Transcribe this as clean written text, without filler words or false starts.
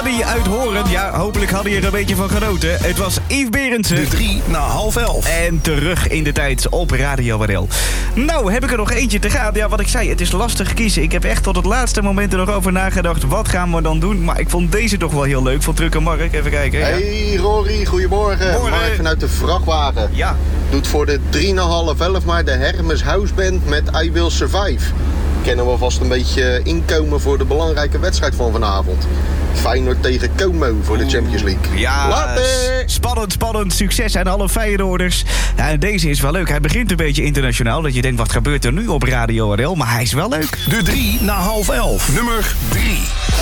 Johnny uit Horen. Ja, hopelijk hadden je er een beetje van genoten. Het was Yves Berendsen. De 3 na half 11. En terug in de tijd op Radio RL. Nou, heb ik er nog eentje te gaan. Ja, wat ik zei, het is lastig kiezen. Ik heb echt tot het laatste moment er nog over nagedacht. Wat gaan we dan doen? Maar ik vond deze toch wel heel leuk. Van Trucker Mark. Even kijken. Hey Rory, goedemorgen. Morgen. Mark vanuit de vrachtwagen. Ja. Doet voor de 3 na half 11 maar de Hermes House Band met I Will Survive. Kennen we vast een beetje inkomen voor de belangrijke wedstrijd van vanavond. Feyenoord tegen Como voor de Champions League. Ja, Later! Spannend. Succes aan alle Feyenoorders. Ja, en deze is wel leuk. Hij begint een beetje internationaal. Dat je denkt, wat gebeurt er nu op Radio RL? Maar hij is wel leuk. De 3 na half 11. Nummer 3.